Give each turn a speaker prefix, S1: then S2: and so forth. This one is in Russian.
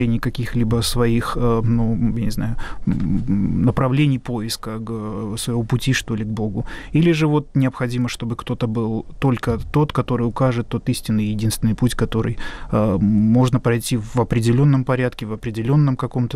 S1: каких-либо своих, ну, я не знаю, направлений поиска своего пути, что ли, к Богу. Или же вот необходимо, чтобы кто-то был только тот, который укажет тот истинный единственный путь, который можно пройти в определенном порядке, в определенном каком-то